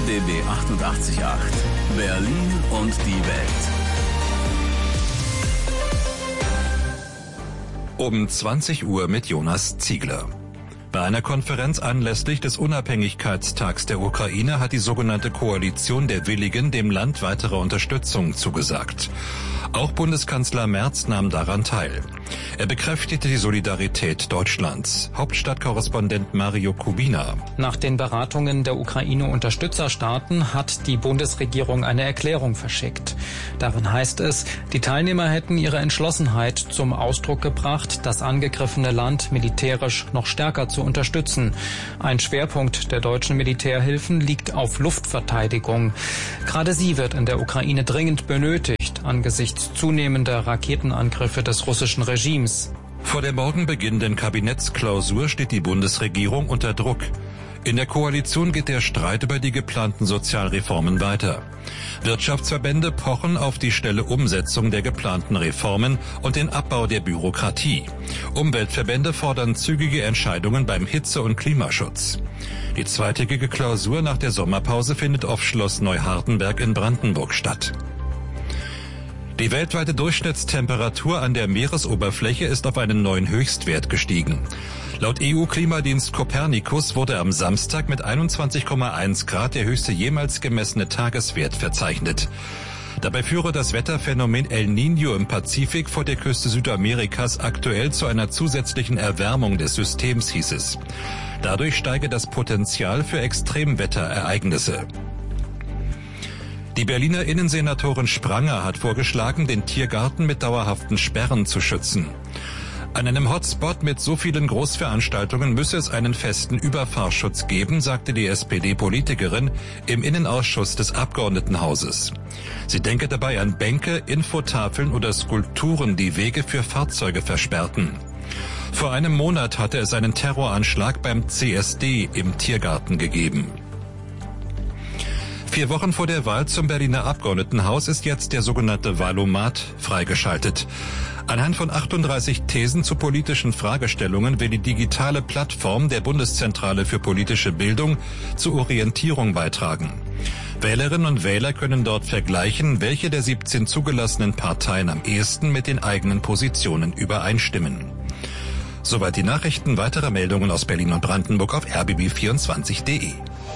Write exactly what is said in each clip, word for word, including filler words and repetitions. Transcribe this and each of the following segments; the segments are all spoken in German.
B B achtundachtzig Komma acht. Berlin und die Welt. Um zwanzig Uhr mit Jonas Ziegler. Bei einer Konferenz anlässlich des Unabhängigkeitstags der Ukraine hat die sogenannte Koalition der Willigen dem Land weitere Unterstützung zugesagt. Auch Bundeskanzler Merz nahm daran teil. Er bekräftigte die Solidarität Deutschlands. Hauptstadtkorrespondent Mario Kubina. Nach den Beratungen der Ukraine-Unterstützerstaaten hat die Bundesregierung eine Erklärung verschickt. Darin heißt es, die Teilnehmer hätten ihre Entschlossenheit zum Ausdruck gebracht, das angegriffene Land militärisch noch stärker zu unterstützen. Ein Schwerpunkt der deutschen Militärhilfen liegt auf Luftverteidigung. Gerade sie wird in der Ukraine dringend benötigt, angesichts zunehmender Raketenangriffe des russischen Regimes. Vor der morgen beginnenden Kabinettsklausur steht die Bundesregierung unter Druck. In der Koalition geht der Streit über die geplanten Sozialreformen weiter. Wirtschaftsverbände pochen auf die schnelle Umsetzung der geplanten Reformen und den Abbau der Bürokratie. Umweltverbände fordern zügige Entscheidungen beim Hitze- und Klimaschutz. Die zweitägige Klausur nach der Sommerpause findet auf Schloss Neuhardenberg in Brandenburg statt. Die weltweite Durchschnittstemperatur an der Meeresoberfläche ist auf einen neuen Höchstwert gestiegen. Laut E U-Klimadienst Copernicus wurde am Samstag mit einundzwanzig Komma eins Grad der höchste jemals gemessene Tageswert verzeichnet. Dabei führe das Wetterphänomen El Niño im Pazifik vor der Küste Südamerikas aktuell zu einer zusätzlichen Erwärmung des Systems, hieß es. Dadurch steige das Potenzial für Extremwetterereignisse. Die Berliner Innensenatorin Spranger hat vorgeschlagen, den Tiergarten mit dauerhaften Sperren zu schützen. An einem Hotspot mit so vielen Großveranstaltungen müsse es einen festen Überfahrschutz geben, sagte die S P D-Politikerin im Innenausschuss des Abgeordnetenhauses. Sie denke dabei an Bänke, Infotafeln oder Skulpturen, die Wege für Fahrzeuge versperrten. Vor einem Monat hatte es einen Terroranschlag beim C S D im Tiergarten gegeben. Vier Wochen vor der Wahl zum Berliner Abgeordnetenhaus ist jetzt der sogenannte Wahlomat freigeschaltet. Anhand von achtunddreißig Thesen zu politischen Fragestellungen will die digitale Plattform der Bundeszentrale für politische Bildung zur Orientierung beitragen. Wählerinnen und Wähler können dort vergleichen, welche der siebzehn zugelassenen Parteien am ehesten mit den eigenen Positionen übereinstimmen. Soweit die Nachrichten. Weitere Meldungen aus Berlin und Brandenburg auf r b b vierundzwanzig punkt d e.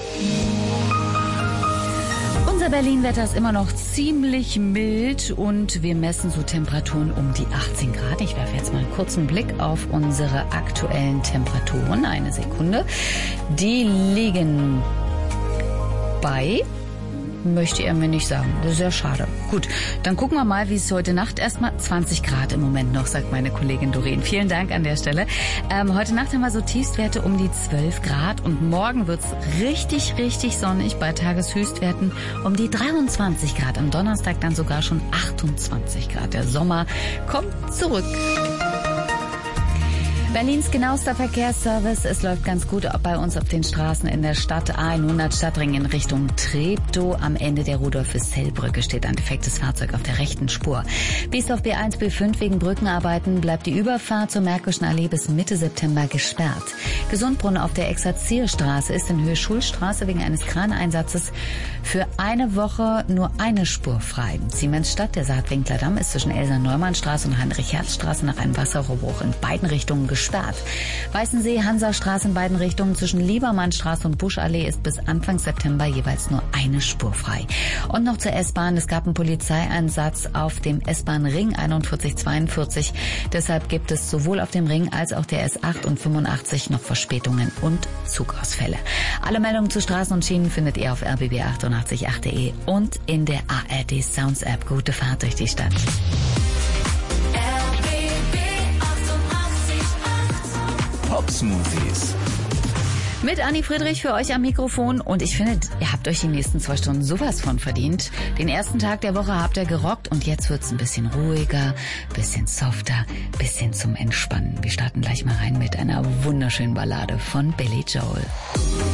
Unser Berlin-Wetter ist immer noch ziemlich mild und wir messen so Temperaturen um die achtzehn Grad. Ich werfe jetzt mal einen kurzen Blick auf unsere aktuellen Temperaturen. Eine Sekunde. Die liegen bei... möchte er mir nicht sagen. Das ist sehr schade. Gut, dann gucken wir mal, wie es heute Nacht erstmal zwanzig Grad im Moment noch, sagt meine Kollegin Doreen. Vielen Dank an der Stelle. Ähm, heute Nacht haben wir so Tiefstwerte um die zwölf Grad und morgen wird's richtig, richtig sonnig bei Tageshöchstwerten um die dreiundzwanzig Grad. Am Donnerstag dann sogar schon achtundzwanzig Grad. Der Sommer kommt zurück. Berlins genauester Verkehrsservice. Es läuft ganz gut bei uns auf den Straßen in der Stadt. A hundert Stadtring in Richtung Treptow. Am Ende der Rudolf-Hüssell-Brücke steht ein defektes Fahrzeug auf der rechten Spur. Bis auf B eins, B fünf wegen Brückenarbeiten bleibt die Überfahrt zur Märkischen Allee bis Mitte September gesperrt. Gesundbrunn auf der Exerzierstraße ist in Höhe Schulstraße wegen eines Kraneinsatzes für eine Woche nur eine Spur frei. Siemensstadt, der Saatwinkler Damm, ist zwischen Elsa-Neumann-Straße und Heinrich-Herz-Straße nach einem Wasserrohrbruch in beiden Richtungen gesperrt. Weißensee, Hansastraße in beiden Richtungen zwischen Liebermannstraße und Buschallee ist bis Anfang September jeweils nur eine Spur frei. Und noch zur S-Bahn. Es gab einen Polizeieinsatz auf dem S-Bahn-Ring einundvierzig zweiundvierzig. Deshalb gibt es sowohl auf dem Ring als auch der S acht und fünfundachtzig noch Verspätungen und Zugausfälle. Alle Meldungen zu Straßen und Schienen findet ihr auf r b b achtundachtzig punkt acht punkt d e und in der A R D Sounds App. Gute Fahrt durch die Stadt. Pop-Smoothies. Mit Anni Friedrich für euch am Mikrofon und ich finde, ihr habt euch die nächsten zwei Stunden sowas von verdient. Den ersten Tag der Woche habt ihr gerockt und jetzt wird's ein bisschen ruhiger, bisschen softer, bisschen zum Entspannen. Wir starten gleich mal rein mit einer wunderschönen Ballade von Billy Joel.